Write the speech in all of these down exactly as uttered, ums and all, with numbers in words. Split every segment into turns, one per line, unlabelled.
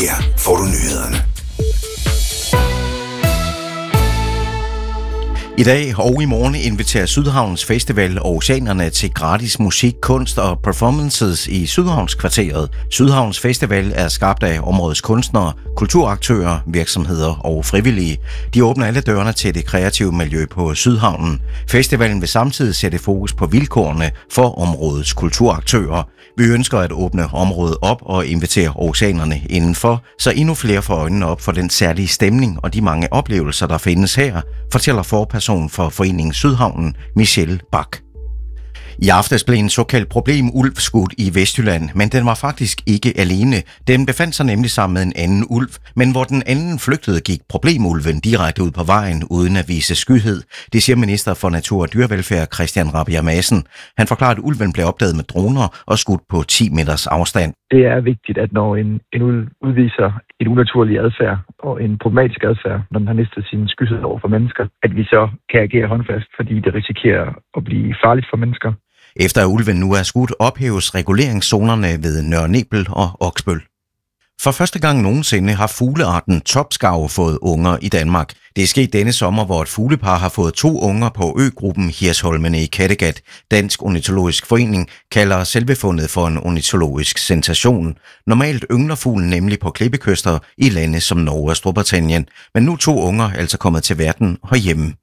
Her får du nyhederne.
I dag og i morgen inviterer Sydhavns Festival Oceanerne til gratis musik, kunst og performances i Sydhavnskvarteret. Sydhavns Festival er skabt af områdets kunstnere, kulturaktører, virksomheder og frivillige. De åbner alle dørene til det kreative miljø på Sydhavnen. Festivalen vil samtidig sætte fokus på vilkårene for områdets kulturaktører. Vi ønsker at åbne området op og invitere oceanerne indenfor, så endnu flere får øjnene op for den særlige stemning og de mange oplevelser, der findes her, fortæller forperson for Foreningen Sydhavnen, Michelle Bak. I aftes blev en såkaldt problemulv skudt i Vestjylland, men den var faktisk ikke alene. Den befandt sig nemlig sammen med en anden ulv, men hvor den anden flygtede, gik problemulven direkte ud på vejen uden at vise skyhed. Det siger minister for Natur og Dyrevelfærd Christian Rabjerg Madsen. Han forklarer, at ulven blev opdaget med droner og skudt på ti meters afstand.
Det er vigtigt, at når en, en ulv udviser en unaturlig adfærd og en problematisk adfærd, når den har mistet sin skyhed over for mennesker, at vi så kan agere håndfast, fordi det risikerer at blive farligt for mennesker.
Efter at ulven nu er skudt, ophæves reguleringszonerne ved Nørre Nebel og Oksbøl. For første gang nogensinde har fuglearten topskarv fået unger i Danmark. Det er sket denne sommer, hvor et fuglepar har fået to unger på øgruppen Hirsholmene i Kattegat. Dansk Ornitologisk Forening kalder selve fundet for en ornitologisk sensation. Normalt yngler fuglen nemlig på klippekyster i lande som Norge og Storbritannien, men nu er to unger altså kommet til verden herhjemme.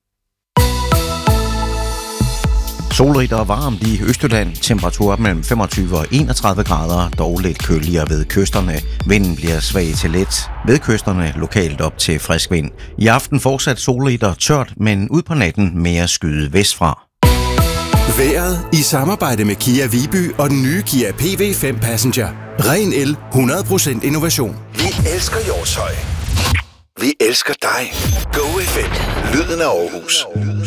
Solrigt og varmt i Østjylland. Temperatur op mellem femogtyve og enogtredive grader, dog lidt køligere ved kysterne. Vinden bliver svag til let. Ved kysterne lokalt op til frisk vind. I aften fortsat solrigt og tørt, men ud på natten mere skyde vestfra.
Vejret i samarbejde med Kia Viby og den nye Kia P V fem Passenger. Ren el, hundrede procent innovation. Vi elsker Hjortshøj. Vi elsker dig. Go F M. Lyden af Aarhus.